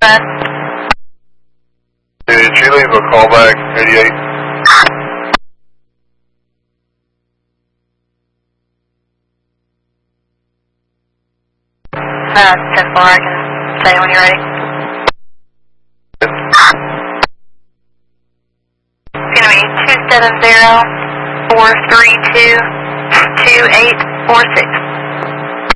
Did she leave a callback, 88? That's 10-4, I can say when you're ready. It's going to be 270-432-2846.